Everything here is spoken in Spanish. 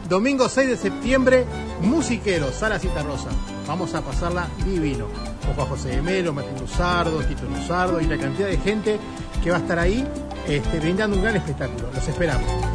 Domingo 6 de septiembre, Musiquero, Sala Citarrosa. Vamos a pasarla divino. Con Juan José de Melo, Martín Luzardo, Tito Luzardo y la cantidad de gente que va a estar ahí brindando un gran espectáculo. Los esperamos.